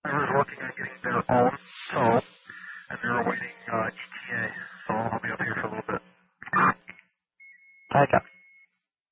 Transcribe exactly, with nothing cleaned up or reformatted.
Driver's working on getting their own tow, and they're awaiting uh, E T A, so I'll be up here for a little bit. Hi, Captain.